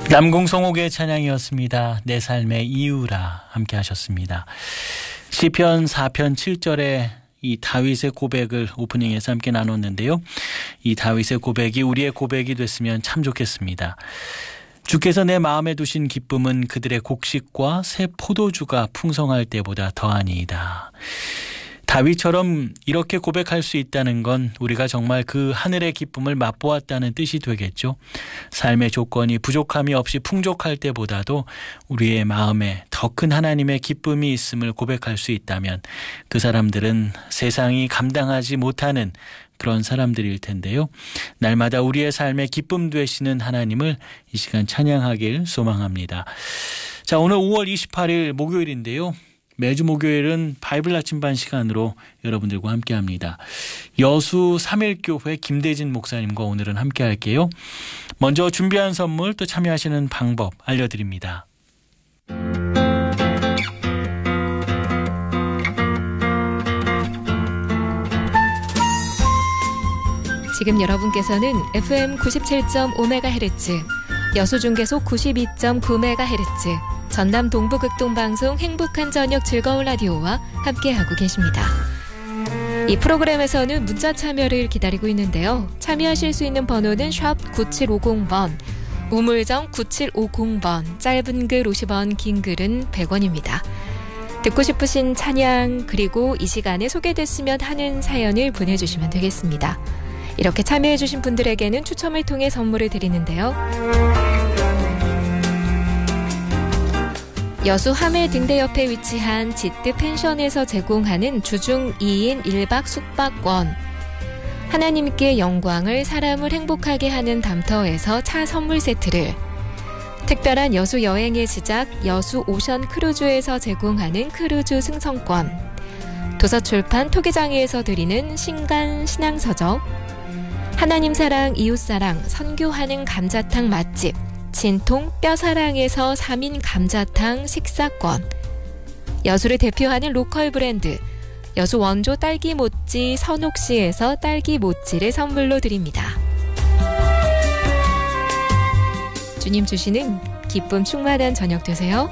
남궁성옥의 찬양이었습니다. 내 삶의 이유라 함께 하셨습니다. 시편 4편 7절에 이 다윗의 고백을 오프닝에서 함께 나눴는데요. 이 다윗의 고백이 우리의 고백이 됐으면 참 좋겠습니다. 주께서 내 마음에 두신 기쁨은 그들의 곡식과 새 포도주가 풍성할 때보다 더하니이다. 다윗처럼 이렇게 고백할 수 있다는 건 우리가 정말 그 하늘의 기쁨을 맛보았다는 뜻이 되겠죠. 삶의 조건이 부족함이 없이 풍족할 때보다도 우리의 마음에 더 큰 하나님의 기쁨이 있음을 고백할 수 있다면 그 사람들은 세상이 감당하지 못하는 그런 사람들일 텐데요. 날마다 우리의 삶에 기쁨 되시는 하나님을 이 시간 찬양하길 소망합니다. 자, 오늘 5월 28일 목요일인데요. 매주 목요일은 바이블 아침반 시간으로 여러분들과 함께합니다. 여수 3일교회 김대진 목사님과 오늘은 함께 할게요. 먼저 준비한 선물 또 참여하시는 방법 알려드립니다. 지금 여러분께서는 FM 97.5MHz, 여수중계소 92.9MHz, 전남 동부극동방송 행복한 저녁 즐거운 라디오와 함께하고 계십니다. 이 프로그램에서는 문자 참여를 기다리고 있는데요. 참여하실 수 있는 번호는 샵 9750번, 우물정 9750번, 짧은 글 50원, 긴 글은 100원입니다. 듣고 싶으신 찬양 그리고 이 시간에 소개됐으면 하는 사연을 보내주시면 되겠습니다. 이렇게 참여해주신 분들에게는 추첨을 통해 선물을 드리는데요. 여수 하멜 등대 옆에 위치한 지트 펜션에서 제공하는 주중 2인 1박 숙박권, 하나님께 영광을 사람을 행복하게 하는 담터에서 차 선물 세트를, 특별한 여수 여행의 시작 여수 오션 크루즈에서 제공하는 크루즈 승선권, 도서출판 토기장애에서 드리는 신간 신앙서적, 하나님 사랑 이웃사랑 선교하는 감자탕 맛집 진통 뼈사랑에서 3인 감자탕 식사권, 여수를 대표하는 로컬 브랜드 여수 원조 딸기 모찌 선옥시에서 딸기 모찌를 선물로 드립니다. 주님 주시는 기쁨 충만한 저녁 되세요.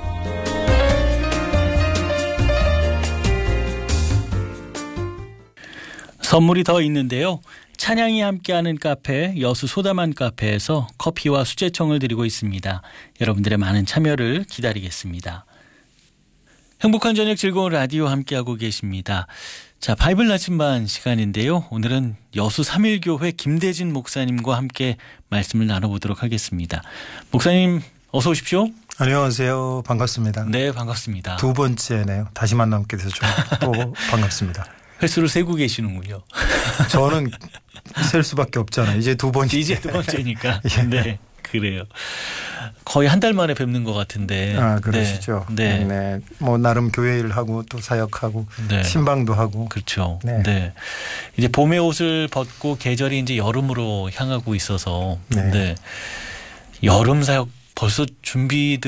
선물이 더 있는데요. 찬양이 함께하는 카페 여수 소다만 카페에서 커피와 수제청을 드리고 있습니다. 여러분들의 많은 참여를 기다리겠습니다. 행복한 저녁 즐거운 라디오 함께하고 계십니다. 자, 바이블 나침반 시간인데요. 오늘은 여수 3일교회 김대진 목사님과 함께 말씀을 나눠보도록 하겠습니다. 목사님 어서 오십시오. 안녕하세요. 반갑습니다. 네, 반갑습니다. 두 번째네요. 다시 만남께 돼서 좀 또 반갑습니다. 횟수를 세고 계시는군요. 저는 셀 수밖에 없잖아요. 이제 두 번째. 이제 두 번째니까. 예. 네, 그래요. 거의 한 달 만에 뵙는 것 같은데. 아, 그러시죠. 네. 네. 뭐 나름 교회 일하고 또 사역하고 네. 신방도 하고. 그렇죠. 네. 네. 이제 봄의 옷을 벗고 계절이 이제 여름으로 향하고 있어서. 네. 네. 여름 사역 벌써 준비들